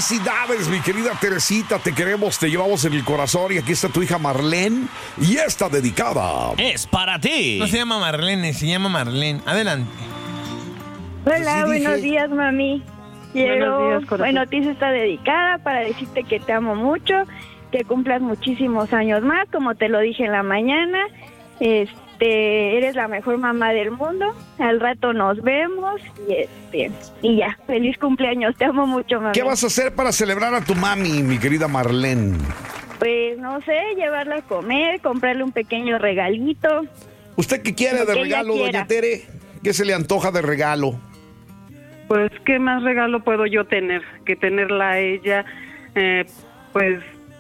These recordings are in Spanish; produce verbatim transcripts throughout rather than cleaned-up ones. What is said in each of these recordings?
Felicidades, mi querida Teresita, te queremos, te llevamos en el corazón y aquí está tu hija Marlene y esta dedicada es para ti. No se llama Marlene, se llama Marlene. Adelante. Hola, Sí, buenos dije. días, mami. Quiero, Buenos días, corazón. bueno, ti está dedicada para decirte que te amo mucho, que cumplas muchísimos años más, como te lo dije en la mañana. Este, eres la mejor mamá del mundo. Al rato nos vemos y este, y ya, feliz cumpleaños, te amo mucho, mami. ¿Qué vas a hacer para celebrar a tu mami, mi querida Marlene? Pues no sé, llevarla a comer, comprarle un pequeño regalito. ¿Usted qué quiere Lo de que ella regalo, quiera. doña Tere? ¿Qué se le antoja de regalo? Pues, ¿qué más regalo puedo yo tener que tenerla a ella? Eh, pues,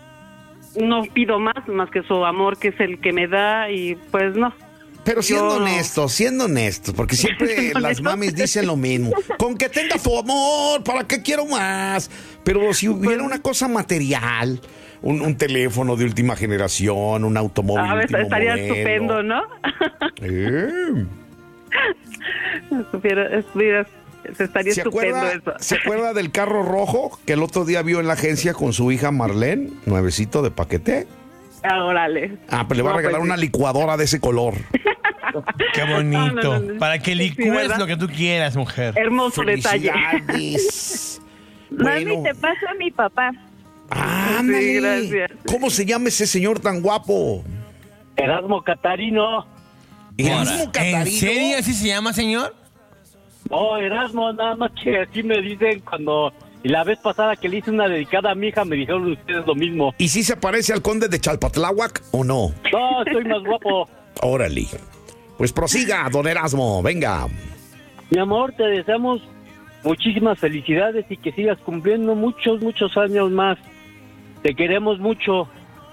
no pido más, más que su amor, que es el que me da, y pues no. Pero siendo Yo- honestos, siendo honestos, porque siempre ¿Siendo las honestos? mamis dicen lo mismo. Con que tenga su amor, ¿para qué quiero más? Pero si hubiera Pues- una cosa material, un, un teléfono de última generación, un automóvil A ver, último estaría modelo. estupendo, ¿no? Eh. Estuviera- estuviera- se estaría ¿Se estupendo acuerda, eso. ¿Se acuerda del carro rojo que el otro día vio en la agencia con su hija Marlene? Nuevecito de paquete. Ah, órale. Ah, pues le va a No, regalar pues, una sí. licuadora de ese color. Qué bonito. No, no, no, no. Para que Sí, licúes ¿verdad? lo que tú quieras, mujer. Hermoso detalle. Felicidades. Mami, Bueno. te paso a mi papá. Ándale. Sí, gracias. ¿Cómo se llama ese señor tan guapo? Erasmo Catarino. Erasmo ¿En Catarino. serio así se llama, señor? Oh, Erasmo, nada más que así me dicen cuando... Y la vez pasada que le hice una dedicada a mi hija, me dijeron ustedes lo mismo. ¿Y si se parece al conde de Chalpatláhuac o no? No, estoy más guapo. Órale. Pues prosiga, don Erasmo, venga. Mi amor, te deseamos muchísimas felicidades y que sigas cumpliendo muchos, muchos años más. Te queremos mucho.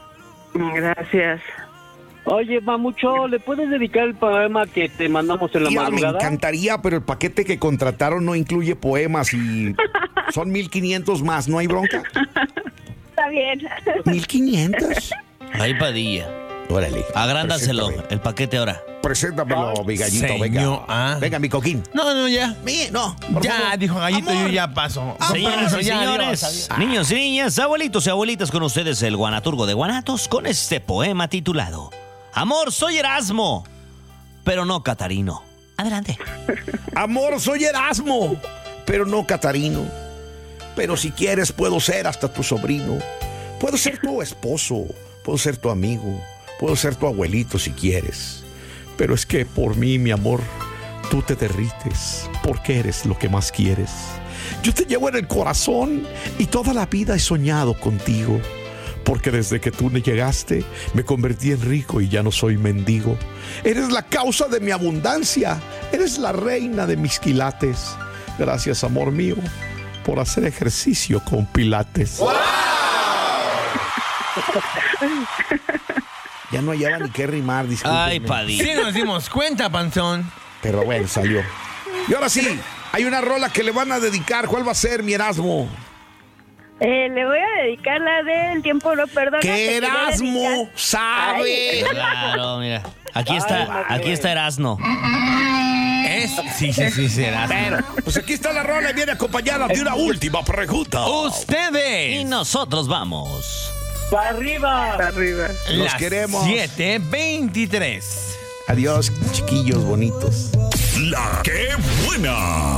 Gracias. Oye, Mamucho, ¿le puedes dedicar el poema que te mandamos en la Mira, me madrugada? encantaría, pero el paquete que contrataron no incluye poemas y son mil quinientos más, ¿no hay bronca? Está bien. ¿mil quinientos? Ahí Padilla. Órale. Agrándaselo, Preséntame. el paquete ahora. Preséntamelo, mi gallito, Señor, venga. ah. Venga, mi coquín. No, no, ya. Mi- no, por Ya, favor. dijo Gallito, Amor. yo ya paso. Con Señoras permiso, y ya, señores, adiós, adiós. niños y niñas, abuelitos y abuelitas, con ustedes el Guanaturgo de Guanatos con este poema titulado Amor, soy Erasmo, pero no Catarino. Adelante. Amor, soy Erasmo, pero no Catarino. Pero si quieres, puedo ser hasta tu sobrino. Puedo ser tu esposo, puedo ser tu amigo, puedo ser tu abuelito si quieres. Pero es que por mí, mi amor, tú te derrites porque eres lo que más quieres. Yo te llevo en el corazón y toda la vida he soñado contigo. Porque desde que tú llegaste, me convertí en rico y ya no soy mendigo. Eres la causa de mi abundancia. Eres la reina de mis quilates. Gracias, amor mío, por hacer ejercicio con pilates. ¡Wow! Ya no hallaba ni qué rimar, discúlpenme. Ay, Padilla. Sí nos dimos cuenta, panzón. Pero bueno, salió. Y ahora sí, hay una rola que le van a dedicar. ¿Cuál va a ser, mi Erasmo? Eh, le voy a dedicar la del tiempo no perdona. Que te quería Erasmo dedicar. sabe. Claro, mira. Aquí está, aquí está Erasno. Es, sí, sí, sí, será. Pero, pues aquí está la rola y viene acompañada de una última pregunta. Ustedes. Y nosotros vamos. ¡Para arriba! Arriba. Los Las queremos. siete veintitrés. Adiós, chiquillos bonitos. La que buena.